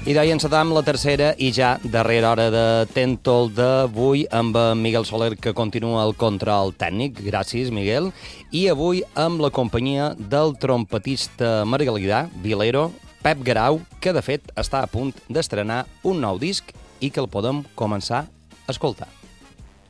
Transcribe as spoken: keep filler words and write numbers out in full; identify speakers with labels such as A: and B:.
A: I d'ahir encetam la tercera i ja darrera hora de Tentol d'avui amb en Miguel Soler, que continua el control tècnic. Gràcies, Miguel. I avui amb la companyia del trompetista margalidà, vilero, Pep Garau, que de fet està a punt d'estrenar un nou disc i que el podem començar a escoltar.